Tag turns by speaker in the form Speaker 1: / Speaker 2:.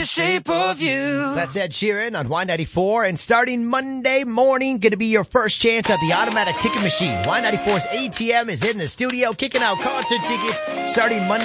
Speaker 1: shape of you.
Speaker 2: That's Ed Sheeran on Y94. And starting Monday morning, going to be your first chance at the automatic ticket machine. Y94's ATM is in the studio, kicking out concert tickets starting Monday.